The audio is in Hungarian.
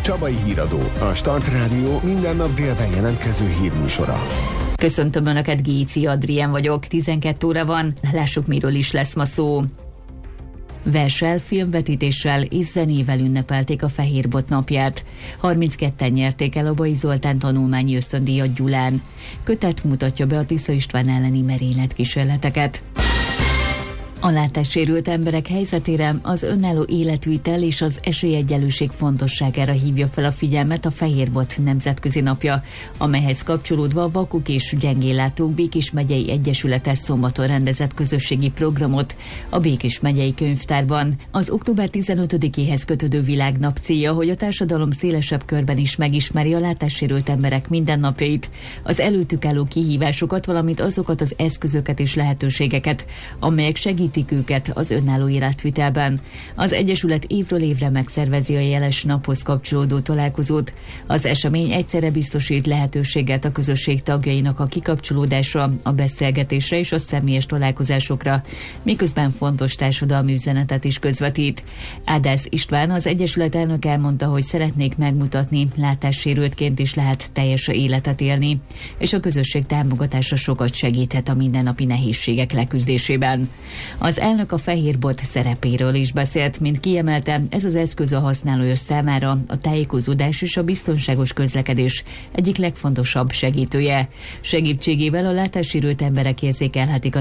Csabai Híradó, a Start Rádió minden nap délben jelentkező hírműsora. Köszöntöm Önöket, Géci Adrien vagyok. 12 óra van, lássuk, miről is lesz ma szó. Verssel, filmvetítéssel és zenével ünnepelték a Fehérbot napját. 32-en nyerték el a Bai Zoltán tanulmányi ösztöndíjat Gyulán. Kötet mutatja be a Tisza István elleni merényletkísérleteket. A látássérült emberek helyzetére, az önálló életvitel és az esélyegyenlőség fontosságára hívja fel a figyelmet a Fehérbot nemzetközi napja, amelyhez kapcsolódva a Vakok és Gyengéllátók Békés megyei egyesülete szombaton rendezett közösségi programot a Békés megyei könyvtárban. Az október 15-éhez kötődő világnap célja, hogy a társadalom szélesebb körben is megismeri a látássérült emberek mindennapjait, az előttük álló kihívásokat, valamint azokat az eszközöket és lehetőségeket, amelyek segítik őket az önálló életvitelben. Az Egyesület évről évre megszervezi a jeles naphoz kapcsolódó találkozót. Az esemény egyszerre biztosít lehetőséget a közösség tagjainak a kikapcsolódásra, a beszélgetésre és a személyes találkozásokra, miközben fontos társadalmi üzenetet is közvetít. Ádász István, az Egyesület elnök elmondta, hogy szeretnék megmutatni, látássérültként is lehet teljes életet élni, és a közösség támogatása sokat segíthet a mindennapi nehézségek leküzdésében. Az elnök a Fehérbot szerepéről is beszélt, mint kiemelte, ez az eszköz a használója számára a tájékozódás és a biztonságos közlekedés egyik legfontosabb segítője. Segítségével a látássérült emberek érzékelhetik a